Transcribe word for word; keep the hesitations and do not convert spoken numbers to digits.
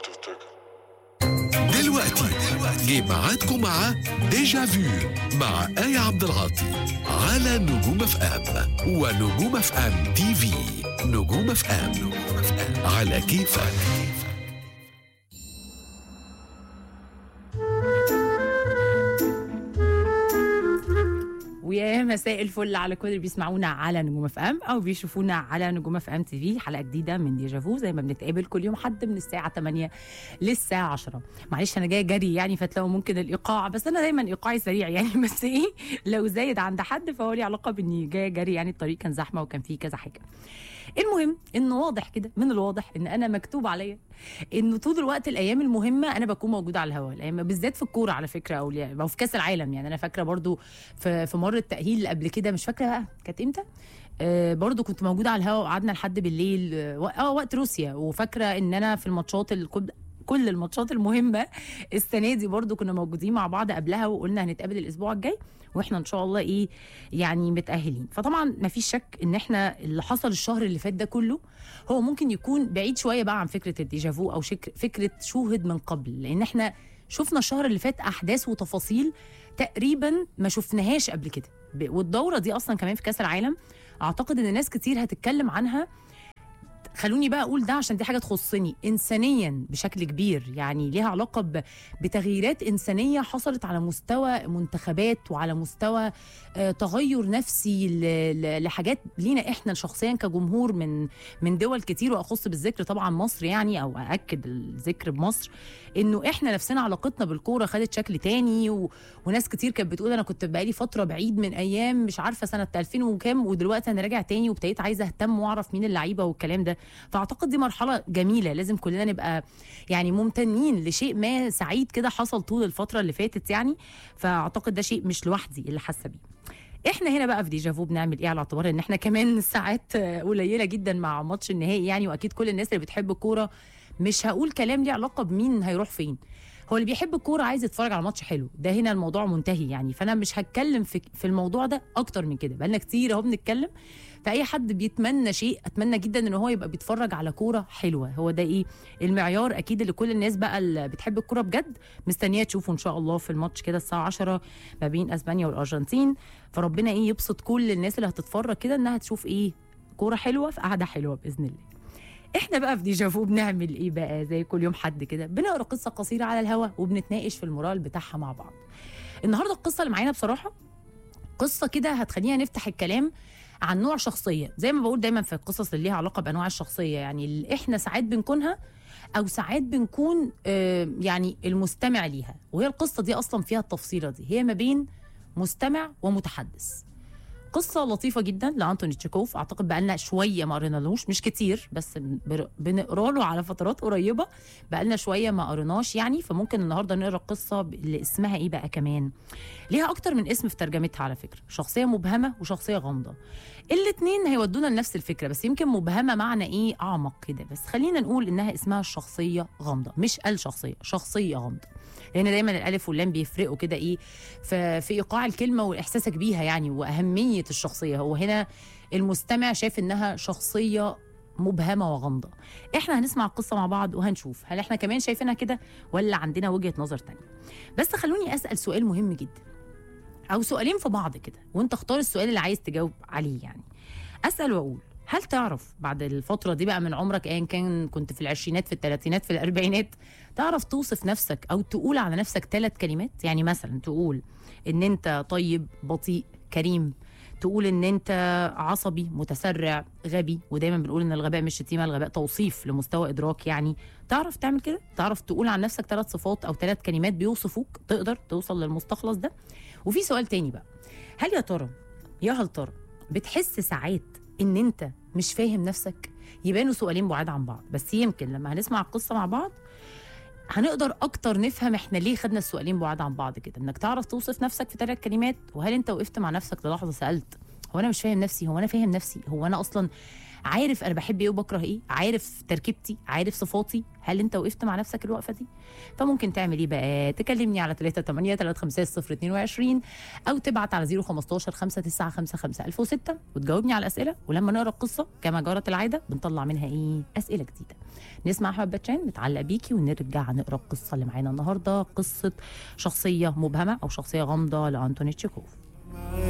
دلوقتي جه ميعادكم مع ديجا فيو مع آية عبد العاطي على نجوم اف ام ونجوم اف ام تي في. نجوم اف ام على كيفك. ويا مساء الفل على كل اللي بيسمعونا على نجوم اف ام او بيشوفونا على نجوم اف ام تي في. حلقه جديده من ديجافو زي ما بنتقابل كل يوم حد من الساعه تمانية للساعه عشرة. معلش انا جايه جري يعني فتلاقوا ممكن الايقاع، بس انا دايما ايقاعي سريع يعني، بس ايه لو زايد عند حد فهو لي علاقه باني جايه جري، يعني الطريق كان زحمه وكان فيه كذا حاجه. المهم انه واضح كده من الواضح ان انا مكتوب عليا انه طول الوقت الايام المهمه انا بكون موجوده على الهواء، الايام بالذات في الكوره على فكره، او او في كاس العالم. يعني انا فاكره برضو في في مره التاهيل قبل كده، مش فاكره بقى كانت امتى، آه برضو كنت موجوده على الهواء وقعدنا لحد بالليل، اه وقت روسيا. وفاكره ان انا في الماتشات الكب... كل الماتشات المهمه السنه دي برضو كنا موجودين مع بعض قبلها، وقلنا هنتقابل الاسبوع الجاي واحنا ان شاء الله ايه يعني متاهلين. فطبعا ما فيش شك ان احنا اللي حصل الشهر اللي فات ده كله هو ممكن يكون بعيد شويه بقى عن فكره الديجافو او شك... فكره شوهد من قبل، لان احنا شفنا الشهر اللي فات احداث وتفاصيل تقريبا ما شفناهاش قبل كده. والدوره دي اصلا كمان في كاس العالم اعتقد ان ناس كتير هتتكلم عنها. خلوني بقى اقول ده عشان دي حاجه تخصني انسانيا بشكل كبير، يعني ليها علاقه بتغييرات انسانيه حصلت على مستوى منتخبات وعلى مستوى آه تغير نفسي لحاجات لينا احنا شخصيا كجمهور من من دول كتير، واخص بالذكر طبعا مصر، يعني او ااكد الذكر بمصر، انه احنا نفسنا علاقتنا بالكوره خدت شكل تاني. و... وناس كتير كانت بتقول انا كنت بقالي فتره بعيد من ايام مش عارفه سنه ألفين وكام، ودلوقتي انا راجع تاني وابتديت عايزه اهتم واعرف مين اللعيبه والكلام ده. فاعتقد دي مرحله جميله لازم كلنا نبقى يعني ممتنين لشيء ما سعيد كده حصل طول الفتره اللي فاتت يعني. فاعتقد ده شيء مش لوحدي اللي حاسه بيه. احنا هنا بقى في ديجافو بنعمل ايه على اعتبار ان احنا كمان ساعات قليله جدا مع ماتش النهائي يعني، واكيد كل الناس اللي بتحب الكوره مش هقول كلام ليه علاقه بمين هيروح فين، هو اللي بيحب الكوره عايز يتفرج على ماتش حلو، ده هنا الموضوع منتهي يعني. فانا مش هتكلم في في الموضوع ده اكتر من كده، بقالنا كتير اهو بنتكلم. فاي حد بيتمنى شيء اتمنى جدا ان هو يبقى بيتفرج على كوره حلوه، هو ده ايه المعيار اكيد اللي كل الناس بقى اللي بتحب الكوره بجد مستنيه تشوفه ان شاء الله في الماتش كده الساعه عشرة ما بين اسبانيا والارجنتين. فربنا ايه يبسط كل الناس اللي هتتفرج كده انها تشوف ايه كوره حلوه في قعده حلوه باذن الله. احنا بقى في ديجافو بنعمل ايه بقى؟ زي كل يوم حد كده بنقرا قصه قصيره على الهواء وبنتناقش في المورال بتاعها مع بعض. النهارده القصه اللي معانا بصراحه قصه كده هتخلينا نفتح الكلام عن نوع شخصيه، زي ما بقول دايما في القصص اللي ليها علاقه بانواع الشخصيه، يعني اللي احنا ساعات بنكونها او ساعات بنكون آه يعني المستمع ليها. وهي القصه دي اصلا فيها التفصيله دي، هي ما بين مستمع ومتحدث. قصة لطيفة جدا لأنتوني تشيكوف، أعتقد بقالنا شوية ما قرينالوش، مش كتير بس بنقرا له على فترات قريبة، بقالنا شوية ما قريناش يعني. فممكن النهاردة نقرا قصة اللي اسمها إيه بقى كمان، ليها أكتر من اسم في ترجمتها على فكرة، شخصية مبهمة وشخصية غامضة. الاتنين هيودونا لنفس الفكرة، بس يمكن مبهمة معنى إيه أعمق كده، بس خلينا نقول إنها اسمها الشخصية غامضة، مش الشخصية، شخصية غامضة، لأن دايما الألف واللام بيفرقوا كده إيه في إيقاع الكلمة وإحساسك بيها يعني، وأهمية الشخصية. هو هنا المستمع شايف إنها شخصية مبهمة وغامضة. إحنا هنسمع القصة مع بعض وهنشوف هل إحنا كمان شايفينها كده ولا عندنا وجهة نظر تانية. بس خلوني أسأل سؤال مهم جدا، أو سؤالين في بعض كده، وأنت اختار السؤال اللي عايز تجاوب عليه يعني. أسأل وأقول، هل تعرف بعد الفترة دي بقى من عمرك أيا كان، كنت في العشرينات في الثلاثينات في الأربعينات، تعرف توصف نفسك أو تقول على نفسك ثلاث كلمات؟ يعني مثلا تقول إن أنت طيب، بطيء، كريم، تقول إن أنت عصبي، متسرع، غبي، ودايما بنقول إن الغباء مش شتيمة، الغباء توصيف لمستوى إدراك يعني. تعرف تعمل كده؟ تعرف تقول عن نفسك ثلاث صفات أو ثلاث كلمات بيوصفوك؟ تقدر توصل للمستخلص ده؟ وفي سؤال تاني بقى، هل يا ترى يا هل ترى بتحس ساعات ان انت مش فاهم نفسك؟ يبانوا سؤالين بعاد عن بعض، بس يمكن لما هنسمع القصه مع بعض هنقدر اكتر نفهم احنا ليه خدنا السؤالين بعاد عن بعض كده. انك تعرف توصف نفسك في ثلاث كلمات، وهل انت وقفت مع نفسك للحظه سالت هو انا مش فاهم نفسي، هو انا فاهم نفسي، هو انا اصلا عارف انا بحب ايه وبكره ايه، عارف تركيبتي، عارف صفاتي. هل انت وقفت مع نفسك الوقفه دي؟ فممكن تعمل ايه بقى؟ تكلمني على ثلاثة ثمانية ثلاثة خمسة صفر اتنين وعشرين او تبعت على صفر خمستاشر خمسة تسعة خمسة خمسة ألف وستة وتجاوبني على الاسئله. ولما نقرا القصه كما جرت العاده بنطلع منها ايه؟ اسئله جديده. نسمع احمد باتشان متعلق بيكي ونرجع نقرا القصه اللي معانا النهارده. قصه شخصيه مبهمه او شخصيه غامضه لانتوني تشيكوف.